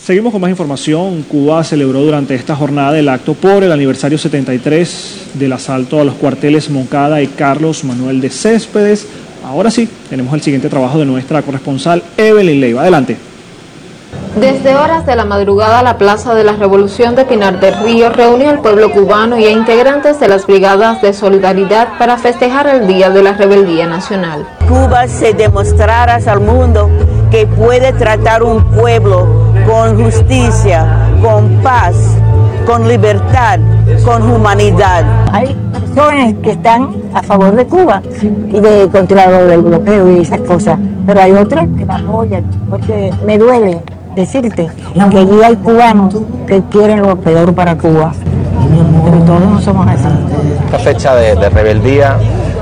Seguimos con más información. Cuba celebró durante esta jornada el acto por el aniversario 73 del asalto a los cuarteles Moncada y Carlos Manuel de Céspedes. Ahora sí, tenemos el siguiente trabajo de nuestra corresponsal Evelyn Leiva. Adelante. Desde horas de la madrugada, la Plaza de la Revolución de Pinar del Río reunió al pueblo cubano y a integrantes de las brigadas de solidaridad para festejar el Día de la Rebeldía Nacional. Cuba se demostrara al mundo que puede tratar un pueblo con justicia, con paz, con libertad, con humanidad. Hay personas que están a favor de Cuba y de contra del bloqueo y esas cosas, pero hay otras que me apoyan, porque me duele decirte que allí hay cubanos que quieren lo peor para Cuba, pero todos no somos así. Esta fecha de rebeldía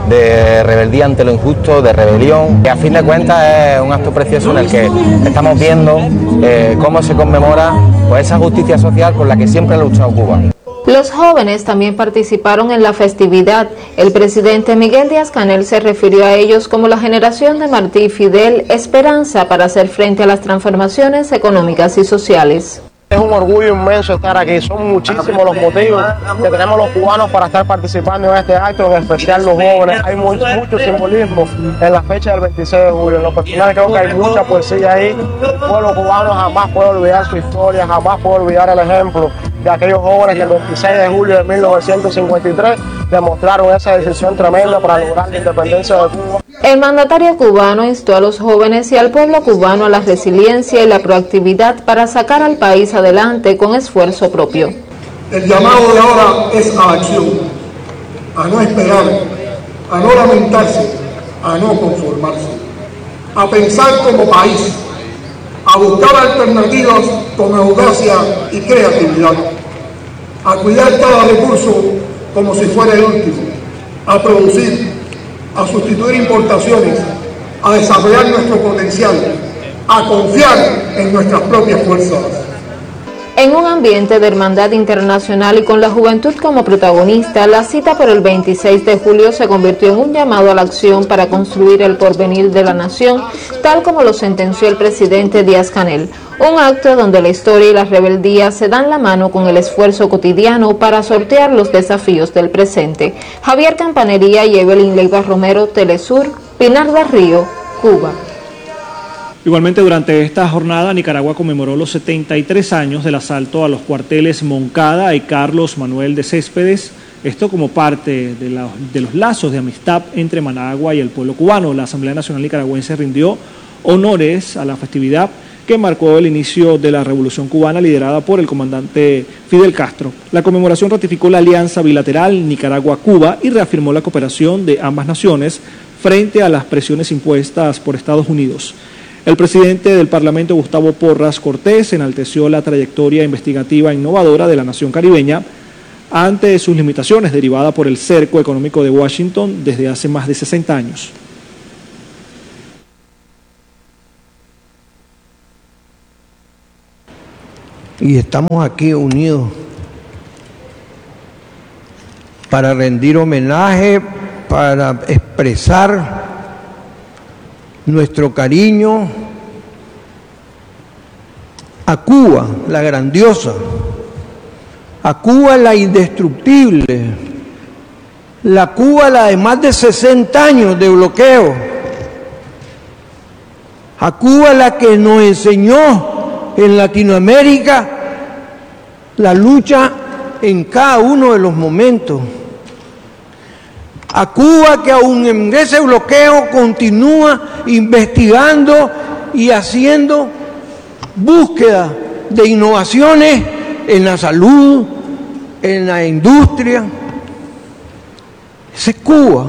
ante lo injusto, de rebelión, que a fin de cuentas es un acto precioso en el que estamos viendo cómo se conmemora pues, esa justicia social por la que siempre ha luchado Cuba. Los jóvenes también participaron en la festividad. El presidente Miguel Díaz-Canel se refirió a ellos como la generación de Martí y Fidel, esperanza para hacer frente a las transformaciones económicas y sociales. Es un orgullo inmenso estar aquí, son muchísimos los motivos que tenemos los cubanos para estar participando en este acto, en especial los jóvenes. Hay mucho simbolismo en la fecha del 26 de julio. En lo personal creo que hay mucha poesía ahí. El pueblo cubano jamás puede olvidar su historia, jamás puede olvidar el ejemplo de aquellos jóvenes que el 26 de julio de 1953 demostraron esa decisión tremenda para lograr la independencia de Cuba. El mandatario cubano instó a los jóvenes y al pueblo cubano a la resiliencia y la proactividad para sacar al país adelante con esfuerzo propio. El llamado de ahora es a la acción, a no esperar, a no lamentarse, a no conformarse, a pensar como país, a buscar alternativas con audacia y creatividad, a cuidar cada recurso como si fuera el último, a producir, a sustituir importaciones, a desarrollar nuestro potencial, a confiar en nuestras propias fuerzas. En un ambiente de hermandad internacional y con la juventud como protagonista, la cita por el 26 de julio se convirtió en un llamado a la acción para construir el porvenir de la nación, tal como lo sentenció el presidente Díaz-Canel. Un acto donde la historia y la rebeldía se dan la mano con el esfuerzo cotidiano para sortear los desafíos del presente. Javier Campanería y Evelyn Leiva Romero, Telesur, Pinar del Río, Cuba. Igualmente, durante esta jornada, Nicaragua conmemoró los 73 años del asalto a los cuarteles Moncada y Carlos Manuel de Céspedes, esto como parte de los lazos de amistad entre Managua y el pueblo cubano. La Asamblea Nacional Nicaragüense rindió honores a la festividad que marcó el inicio de la Revolución Cubana liderada por el comandante Fidel Castro. La conmemoración ratificó la alianza bilateral Nicaragua-Cuba y reafirmó la cooperación de ambas naciones frente a las presiones impuestas por Estados Unidos. El presidente del Parlamento, Gustavo Porras Cortés, enalteció la trayectoria investigativa e innovadora de la nación caribeña ante sus limitaciones derivadas por el cerco económico de Washington desde hace más de 60 años. Y estamos aquí unidos para rendir homenaje, para expresar nuestro cariño a Cuba, la grandiosa, a Cuba la indestructible, la Cuba la de más de 60 años de bloqueo, a Cuba la que nos enseñó en Latinoamérica la lucha en cada uno de los momentos, a Cuba que aún en ese bloqueo continúa investigando y haciendo búsqueda de innovaciones en la salud, en la industria. Esa es Cuba.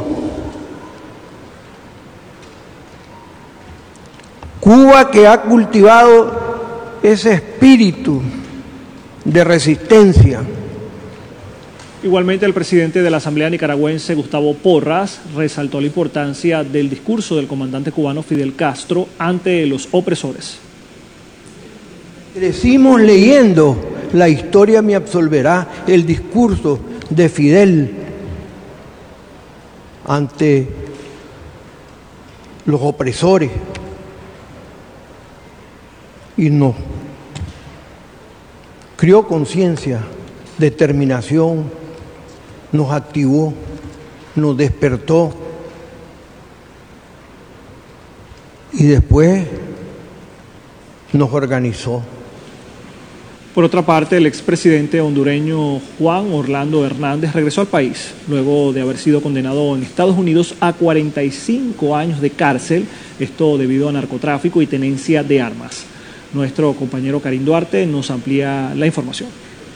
Cuba que ha cultivado ese espíritu de resistencia. Igualmente, el presidente de la Asamblea Nicaragüense, Gustavo Porras, resaltó la importancia del discurso del comandante cubano Fidel Castro ante los opresores. Crecimos leyendo La historia me absolverá, el discurso de Fidel ante los opresores, y nos crió conciencia, determinación, nos activó, nos despertó y después nos organizó. Por otra parte, el expresidente hondureño Juan Orlando Hernández regresó al país luego de haber sido condenado en Estados Unidos a 45 años de cárcel, esto debido a narcotráfico y tenencia de armas. Nuestro compañero Karim Duarte nos amplía la información.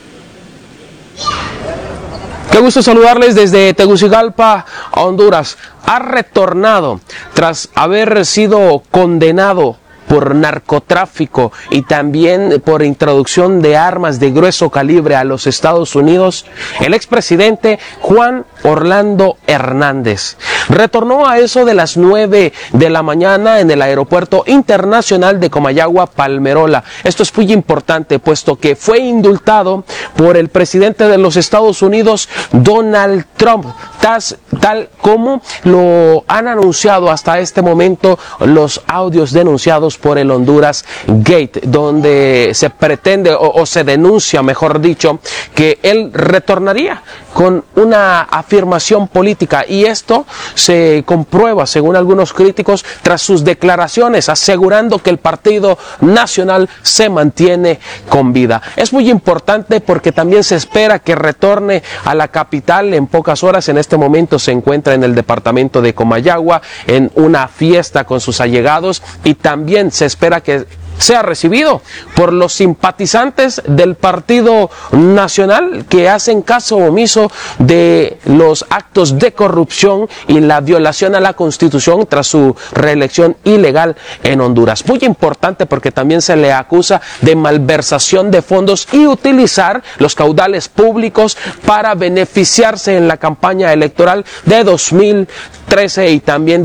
Qué gusto saludarles desde Tegucigalpa, Honduras. Ha retornado tras haber sido condenado por narcotráfico y también por introducción de armas de grueso calibre a los Estados Unidos, el expresidente Juan Orlando Hernández. Retornó a eso de las 9 de la mañana en el Aeropuerto Internacional de Comayagua, Palmerola. Esto es muy importante, puesto que fue indultado por el presidente de los Estados Unidos, Donald Trump, tal como lo han anunciado hasta este momento los audios denunciados por el Honduras Gate, donde se pretende o se denuncia, mejor dicho, que él retornaría con una afirmación política, y esto se comprueba, según algunos críticos, tras sus declaraciones asegurando que el Partido Nacional se mantiene con vida. Es muy importante porque también se espera que retorne a la capital en pocas horas. En este momento se encuentra en el departamento de Comayagua en una fiesta con sus allegados, y también se espera que sea recibido por los simpatizantes del Partido Nacional, que hacen caso omiso de los actos de corrupción y la violación a la Constitución tras su reelección ilegal en Honduras. Muy importante porque también se le acusa de malversación de fondos y utilizar los caudales públicos para beneficiarse en la campaña electoral de 2013 y también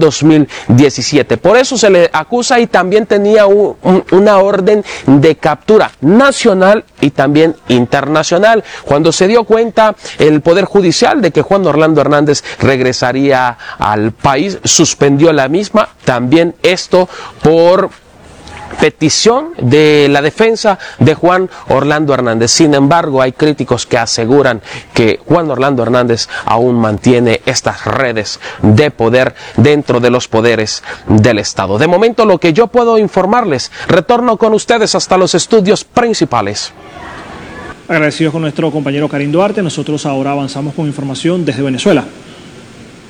2017. Por eso se le acusa, y también tenía una orden de captura nacional y también internacional. Cuando se dio cuenta el Poder Judicial de que Juan Orlando Hernández regresaría al país, suspendió la misma. También esto por petición de la defensa de Juan Orlando Hernández. Sin embargo, hay críticos que aseguran que Juan Orlando Hernández aún mantiene estas redes de poder dentro de los poderes del Estado. De momento, lo que yo puedo informarles, retorno con ustedes hasta los estudios principales. Agradecidos con nuestro compañero Karim Duarte. Nosotros ahora avanzamos con información desde Venezuela.